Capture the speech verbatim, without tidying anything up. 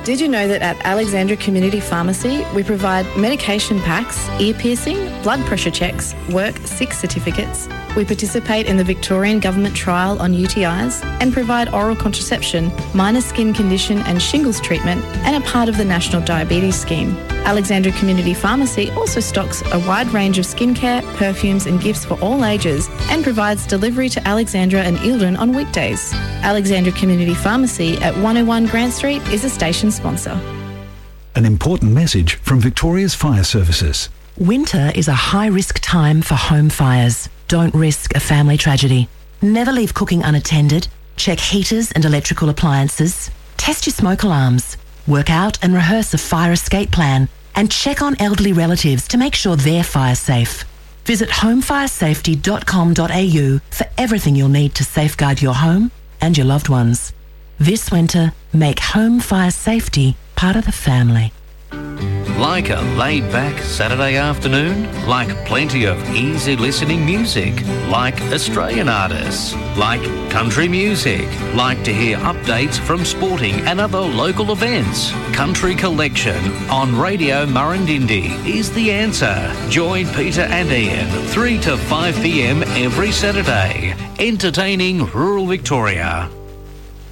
Did you know that at Alexandra Community Pharmacy, we provide medication packs, ear piercing, blood pressure checks, work sick certificates. We participate in the Victorian Government trial on U T Is and provide oral contraception, minor skin condition and shingles treatment, and are part of the National Diabetes Scheme. Alexandra Community Pharmacy also stocks a wide range of skincare, perfumes and gifts for all ages and provides delivery to Alexandra and Eildon on weekdays. Alexandra Community Pharmacy at one oh one Grant Street is a station sponsor. An important message from Victoria's Fire Services. Winter is a high-risk time for home fires. Don't risk a family tragedy. Never leave cooking unattended. Check heaters and electrical appliances. Test your smoke alarms. Work out and rehearse a fire escape plan. And check on elderly relatives to make sure they're fire safe. Visit home fire safety dot com dot a u for everything you'll need to safeguard your home and your loved ones. This winter, make home fire safety part of the family. Like a laid-back Saturday afternoon? Like plenty of easy listening music? Like Australian artists? Like country music? Like to hear updates from sporting and other local events? Country Collection on Radio Murrindindi is the answer. Join Peter and Ian three to five p m every Saturday, entertaining rural Victoria.